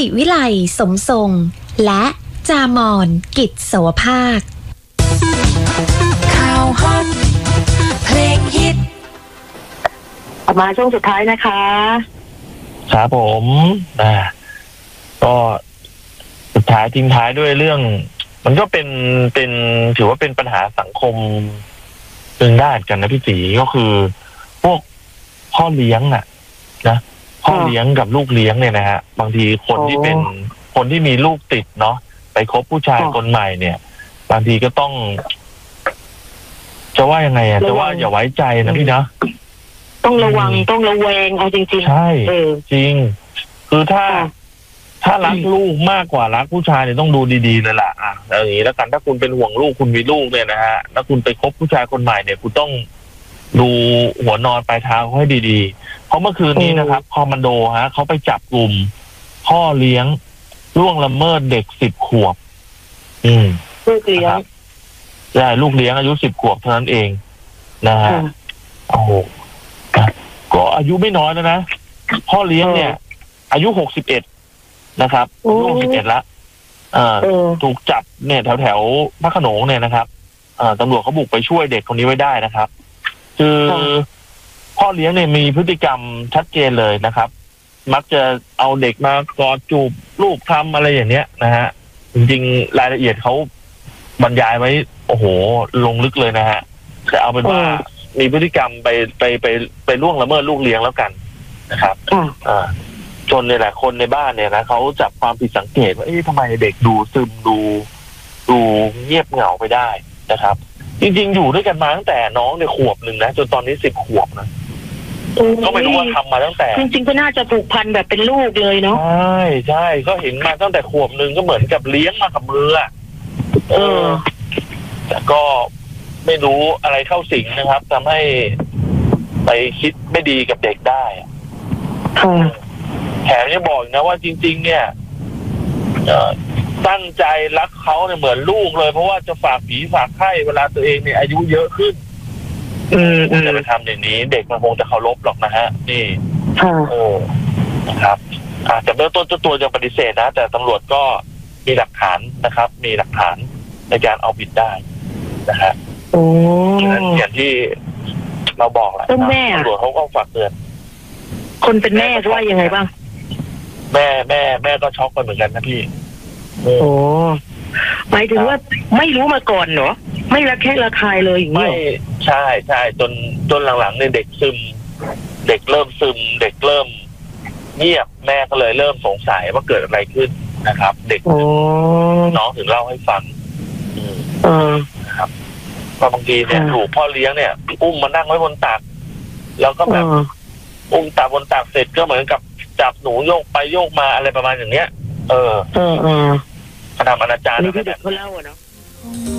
ศิวิไลสมทรงและจามอนกิจสวภาคข่าวฮอตเพลงฮิตมาช่วงสุดท้ายนะคะครับผมก็สุดท้ายทิ้งท้ายด้วยเรื่องมันก็เป็นถือว่าเป็นปัญหาสังคมหนึ่งด้านกันนะพี่ศรีก็คือพวกพ่อเลี้ยงนะพ่อเลี้ยงกับลูกเลี้ยงเนี่ยนะฮะบางทีคนที่เป็นคนที่มีลูกติดเนาะไปคบผู้ชายคนใหม่เนี่ยบางทีก็ต้องจะว่ายังไงจะว่าอย่าไว้ใจนะพี่นะต้องระวังต้องระแวงเอาจริงๆใช่จริงคือถ้ารักลูกมากกว่ารักผู้ชายเนี่ยต้องดูดีๆเลยล่ะอย่างนี้แล้วกันถ้าคุณเป็นห่วงลูกคุณมีลูกเนี่ยนะฮะแล้วคุณไปคบผู้ชายคนใหม่เนี่ยคุณต้องดูหัวนอนปลายเท้าให้ดีๆเพราะเมื่อคืนนี้นะครับคอมมานโดเขาไปจับกลุ่มพ่อเลี้ยงล่วงละเมิดเด็ก10 ขวบลูกเลี้ยงใช่ลูกเลี้ยงอายุ10 ขวบเท่านั้นเองนะฮะโอ้โหก็อายุไม่น้อยแล้วนะพ่อเลี้ยงเนี่ยอายุ61นะครับอายุ61ละถูกจับเนี่ยแถวพระโขนงเนี่ยนะครับตำรวจเขาบุกไปช่วยเด็กคนนี้ไว้ได้นะครับคือพ่อเลี้ยงเนี่ยมีพฤติกรรมชัดเจนเลยนะครับมักจะเอาเด็กมากอดจูบลูกทำอะไรอย่างเนี้ยนะฮะจริงๆรายละเอียดเขาบรรยายไว้โอ้โหลงลึกเลยนะฮะแต่เอาเป็นว่ามีพฤติกรรมไปล่วงละเมิดลูกเลี้ยงแล้วกันนะครับจนในหลายคนในบ้านเนี่ยนะเขาจับความผิดสังเกตว่าทำไมเด็กดูซึมดูเงียบเหงาไปได้นะครับจริงๆอยู่ด้วยกันมาตั้งแต่น้องในขวบหนึ่งนะจนตอนนี้10 ขวบนะก็ไม่รู้ว่าทำมาตั้งแต่จริงๆก็น่าจะผูกพันแบบเป็นลูกเลยเนาะใช่ก็เห็นมาตั้งแต่ขวบหนึ่งก็เหมือนกับเลี้ยงมากับมือแต่ก็ไม่รู้อะไรเข้าสิงนะครับทำให้ไปคิดไม่ดีกับเด็กได้แถมยังบอกนะว่าจริงๆเนี่ยตั้งใจรักเขาเนี่ยเหมือนลูกเลยเพราะว่าจะฝากผีฝากไข้เวลาตัวเองเนี่ยอายุเยอะขึ้นจะไปทำอย่างนี้เด็กมันคงจะเคารพหรอกนะฮะนี่นะครับแต่เบื้องต้นเจ้าตัวยังปฏิเสธนะแต่ตำรวจก็มีหลักฐานนะครับมีหลักฐานในการเอาผิดได้นะฮะอย่างที่เราบอกแหละตำรวจเขาก็ฝากเตือนคนเป็นแม่ว่ายังไงบ้างแม่ก็ช็อกไปเหมือนกันนะพี่หมายถึงว่าไม่รู้มาก่อนเหรอไม่ระแคะระคายเลยอย่างนี้ใช่จนหลังๆเนี่ยเด็กซึมเด็กเริ่มซึมเด็กเริ่มเงียบแม่ก็เลยเริ่มสงสัยว่าเกิดอะไรขึ้นนะครับเด็กน้องถึงเล่าให้ฟังนะครับก็บางทีเนี่ยถูกพ่อเลี้ยงเนี่ยอุ้มมานั่งไว้บนตักแล้วก็แบบอุ้มตักบนตักเสร็จก็เหมือนกับจับหนูโยกไปโยกมาอะไรประมาณอย่างเนี้ยกระทำอนาจารนี่ที่เด็กเขาเล่าเนาะ